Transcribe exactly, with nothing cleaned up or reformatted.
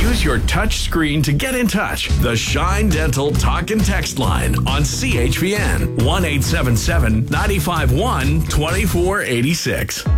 Use your touch screen to get in touch. The Shine Dental Talk and Text line on C H P N one eight seven seven, nine five one, two four eight six.